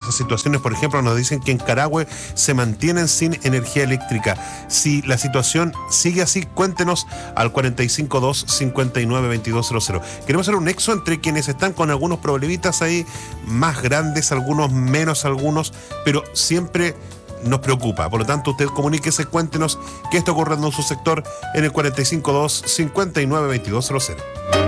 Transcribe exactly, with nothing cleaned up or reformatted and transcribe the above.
diversas situaciones. Por ejemplo, nos dicen que en Carahue se mantienen sin energía eléctrica. Si la situación sigue así, cuéntenos al cuarenta y cinco dos, cincuenta y nueve, veintidós cero cero. Queremos hacer un nexo entre quienes están con algunos problemitas ahí, más grandes, algunos menos, algunos, pero siempre nos preocupa. Por lo tanto, usted comuníquese, cuéntenos qué está ocurriendo en su sector en el cuarenta y cinco dos, cincuenta y nueve, veintidós cero cero.